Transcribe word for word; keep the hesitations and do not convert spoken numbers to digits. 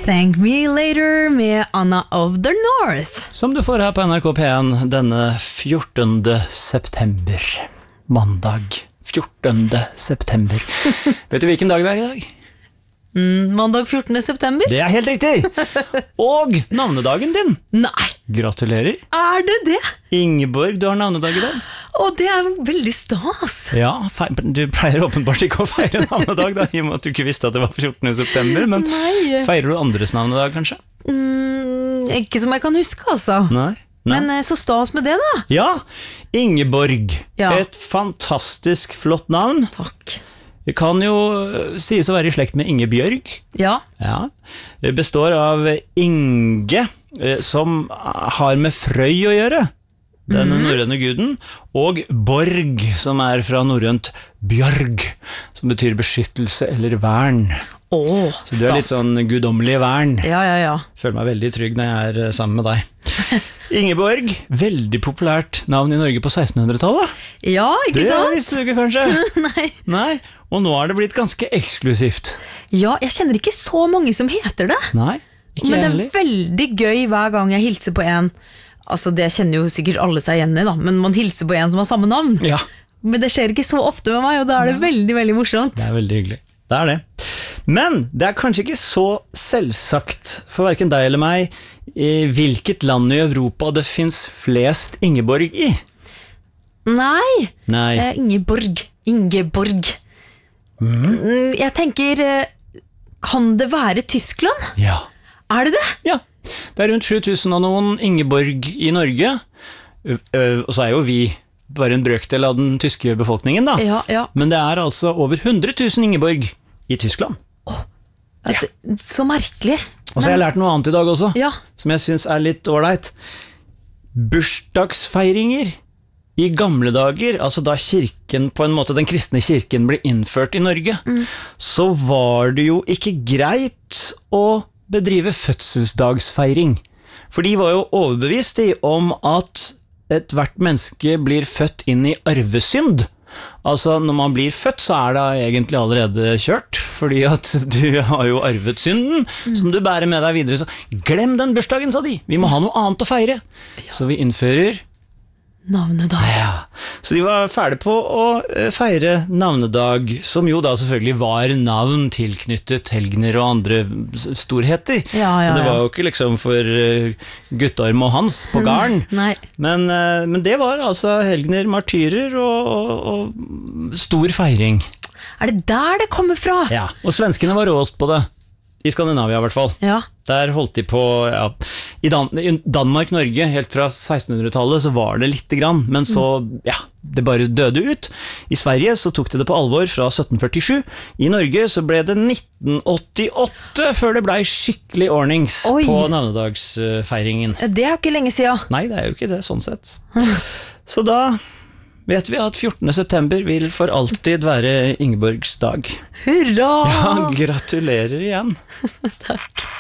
Thank Me Later med Anna of the North. Som du får her på N R K P en denne fjortende september. Mandag fjortende september. Vet du hvilken dag det er i dag? Mm, mandag fjortende september? Det er helt riktig! Og navnedagen din. Nei, Gratulerer. er det det? Ingeborg, du har navnedag i dag. Å, det er veldig stas. Ja, fe- du pleier åpenbart ikke å feire navnedag da, i og med at du ikke visste at det var fjortende september, men Nei. feirer du andres navnedag kanskje? Mm, ikke som jeg kan huske, altså. Nei. Nei. Men eh, så stas med det da. Ja, Ingeborg. Ja. Et fantastisk flott navn. Takk. Det kan jo sies å være i slekt med Ingebjørg. Ja. Ja. Det består av Inge, eh, som har med Frøy å gjøre, den norrøne guden, og Borg, som er fra norrønt Bjørg, som betyr beskyttelse eller vern. Åh, Så du er litt sånn gudomlig vern. Ja, ja, ja. Føler meg veldig trygg når jeg er eh, sammen med deg. Ingeborg, veldig populært navn i Norge på sekstenhundretallet. Ja, ikke Det sant? visste du ikke kanskje? Nei. Nei, og nå er det blitt ganske eksklusivt. Ja, jeg kjenner ikke så mange som heter det. Nei, ikke Men det er heller. veldig gøy hver gang jeg hilser på en. Altså, det kjenner jo sikkert alle seg igjen i da, men man hilser på en som har samme navn. Ja, Men det skjer ikke så ofte med meg, og da er det veldig, veldig morsomt. det er veldig hyggelig. Det er det. Men det er kanskje ikke så selvsagt for hverken deg eller meg i hvilket land i Europa det finnes flest Ingeborg i. Nei, Nei. eh, Ingeborg, Ingeborg. Mm, Jeg tenker, eh, kan det være Tyskland? Ja. Er det det? Ja. Det er rundt sju tusen og noen Ingeborg i Norge, Ø- ø, og så er jo vi bare en brøkdel av den tyske befolkningen da. Ja, ja. Men det er altså over hundre tusen Ingeborg i Tyskland. At, Så merkelig. Og så har jeg lært noe annet i dag også, Ja, som jeg synes er litt ålreit. Bursdagsfeiringer i gamle dager, altså da kirken på en måte, den kristne kirken ble innført i Norge, så var det jo ikke greit å bedrive fødselsdagsfeiring. For de var jo overbevist i om at et hvert menneske blir født inn i arvesynd. Altså, når man blir født, så er det egentlig allerede kjørt, fordi at du har jo arvet synden, som du bærer med deg videre. Så glem den bursdagen, sa de. Vi må ha noe annet å feire. Så vi innfører... navnedag. Ja. Så de var ferdige på å eh, feire navnedag, som jo da selvfølgelig var navn tilknyttet Helgner og andre s- storheter. Ja, ja, så det var ja. jo ikke liksom for eh, Guttorm og Hans på garden. Nei. Men, eh, men det var altså Helgner, martyrer og, og, og stor feiring. Er det der det kommer fra? Ja. Og svenskene var råest på det. I Skandinavia i hvert fall. Ja. Der holdt de på, ja, i, Dan i Danmark-Norge, helt fra sekstenhundretallet, så var det lite grann, men så, ja, det bare døde ut. I Sverige så tok de det på alvor fra sytten førtisju. I Norge så ble det nitten åttiåtte før det ble skikkelig ordnings Oi. på navnedagsfeiringen. Det er jo ikke lenge siden. Nei, det er jo ikke det, sånn sett. Så da vet vi at fjortende september vil for alltid være Ingeborgs dag. Hurra! Ja, gratulerer igjen. Takk.